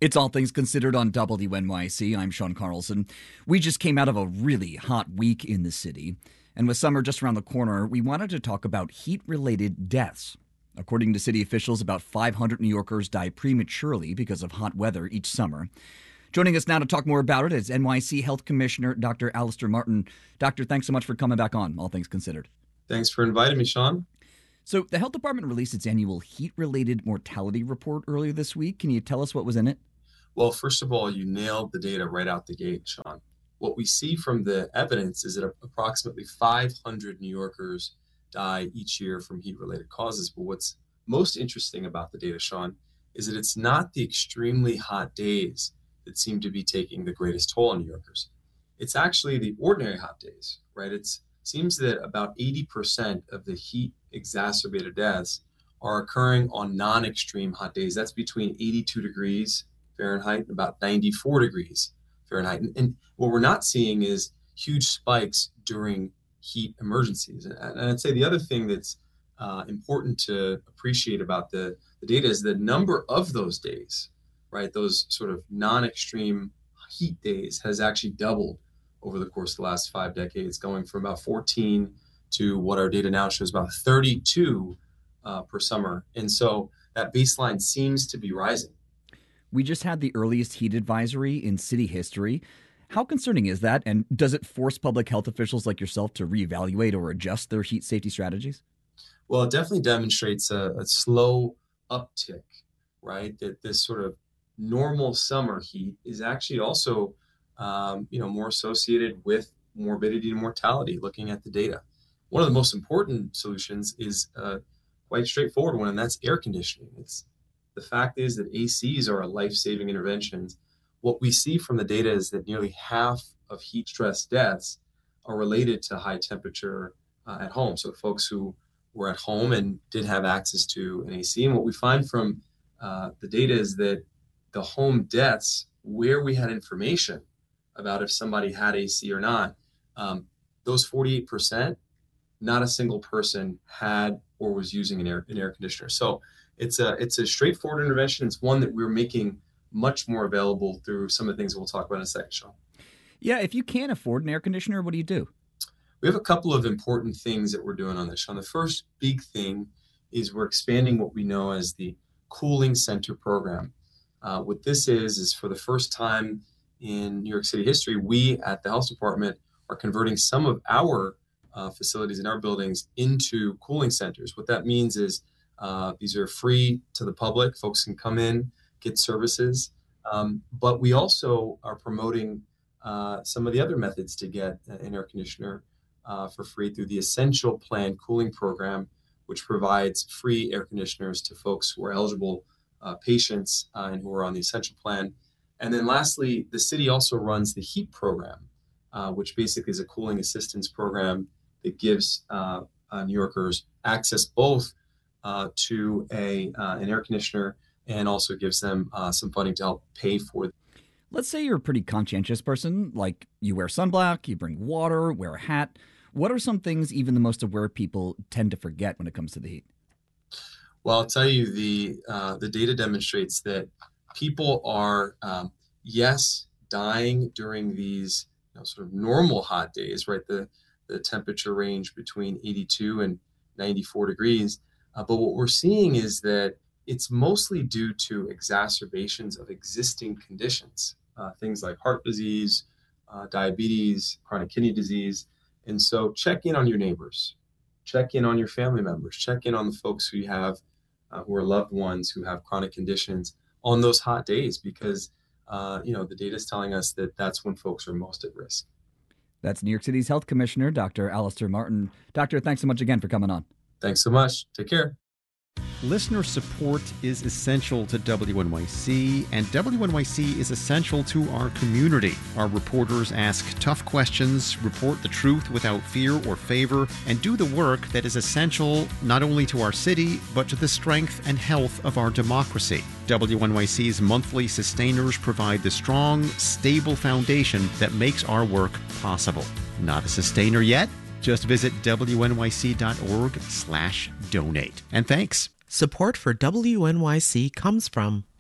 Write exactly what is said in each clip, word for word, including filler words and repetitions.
It's All Things Considered on W N Y C. I'm Sean Carlson. We just came out of a really hot week in the city. And with summer just around the corner, we wanted to talk about heat-related deaths. According to city officials, about five hundred New Yorkers die prematurely because of hot weather each summer. Joining us now to talk more about it is N Y C Health Commissioner Doctor Alistair Martin. Doctor, thanks so much for coming back on, All Things Considered. Thanks for inviting me, Sean. So the health department released its annual heat-related mortality report earlier this week. Can you tell us what was in it? Well, first of all, you nailed the data right out the gate, Sean. What we see from the evidence is that approximately five hundred New Yorkers die each year from heat-related causes. But what's most interesting about the data, Sean, is that it's not the extremely hot days that seem to be taking the greatest toll on New Yorkers. It's actually the ordinary hot days, right? It seems that about eighty percent of the heat-exacerbated deaths are occurring on non-extreme hot days. That's between eighty-two degrees Fahrenheit and about ninety-four degrees Fahrenheit. And, and what we're not seeing is huge spikes during heat emergencies. And, and I'd say the other thing that's uh, important to appreciate about the, the data is the number of those days, right? Those sort of non-extreme heat days has actually doubled over the course of the last five decades, going from about fourteen to what our data now shows about thirty-two uh, per summer. And so that baseline seems to be rising. We just had the earliest heat advisory in city history. How concerning is that? And does it force public health officials like yourself to reevaluate or adjust their heat safety strategies? Well, it definitely demonstrates a, a slow uptick, right? That this sort of normal summer heat is actually also, um, you know, more associated with morbidity and mortality, looking at the data. One of the most important solutions is uh, quite straightforward one, and that's air conditioning. It's The fact is that A Cs are a life-saving interventions. What we see from the data is that nearly half of heat stress deaths are related to high temperature uh, at home. So folks who were at home and did have access to an A C. And what we find from uh, the data is that the home deaths, where we had information about if somebody had A C or not, um, those forty-eight percent, not a single person had or was using an air, an air conditioner. So It's a it's a straightforward intervention. It's one that we're making much more available through some of the things we'll talk about in a second, Sean. Yeah, if you can't afford an air conditioner, what do you do? We have a couple of important things that we're doing on this, Sean. The first big thing is we're expanding what we know as the Cooling Center program. Uh, what this is, is for the first time in New York City history, we at the health department are converting some of our uh, facilities in our buildings into cooling centers. What that means is Uh, these are free to the public. Folks can come in, get services. Um, but we also are promoting uh, some of the other methods to get an air conditioner uh, for free through the Essential Plan Cooling Program, which provides free air conditioners to folks who are eligible uh, patients uh, and who are on the Essential Plan. And then lastly, the city also runs the HEAT program, uh, which basically is a cooling assistance program that gives uh, uh, New Yorkers access both Uh, to a uh, an air conditioner and also gives them uh, some funding to help pay for it. Let's say you're a pretty conscientious person, like you wear sunblock, you bring water, wear a hat. What are some things even the most aware people tend to forget when it comes to the heat? Well, I'll tell you, the uh, the data demonstrates that people are, um, yes, dying during these you know, sort of normal hot days, right? The, the temperature range between eighty-two and ninety-four degrees. Uh, but what we're seeing is that it's mostly due to exacerbations of existing conditions, uh, things like heart disease, uh, diabetes, chronic kidney disease. And so check in on your neighbors, check in on your family members, check in on the folks who you have, uh, who are loved ones who have chronic conditions on those hot days, because, uh, you know, the data is telling us that that's when folks are most at risk. That's New York City's Health Commissioner, Doctor Alistair Martin. Doctor, thanks so much again for coming on. Thanks so much. Take care. Listener support is essential to W N Y C, and W N Y C is essential to our community. Our reporters ask tough questions, report the truth without fear or favor, and do the work that is essential not only to our city, but to the strength and health of our democracy. W N Y C's monthly sustainers provide the strong, stable foundation that makes our work possible. Not a sustainer yet? Just visit W N Y C dot org slash donate. And thanks. Support for W N Y C comes from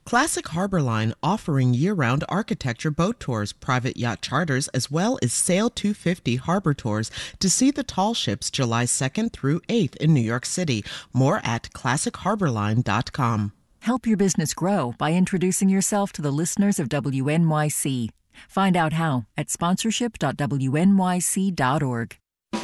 Classic Harbor Line offering year-round architecture boat tours, private yacht charters, as well as Sail two fifty harbor tours to see the tall ships July second through eighth in New York City. More at classic harbor line dot com. Help your business grow by introducing yourself to the listeners of W N Y C. Find out how at sponsorship dot w n y c dot org.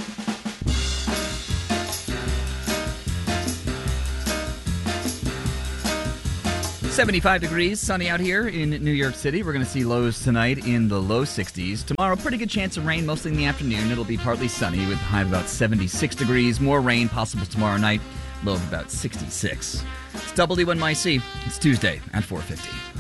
seventy-five degrees, sunny out here in New York City. We're going to see lows tonight in the low sixties. Tomorrow, pretty good chance of rain, mostly in the afternoon. It'll be partly sunny with a high of about seventy-six degrees. More rain possible tomorrow night, low of about sixty-six. It's W N Y C. It's Tuesday at four fifty.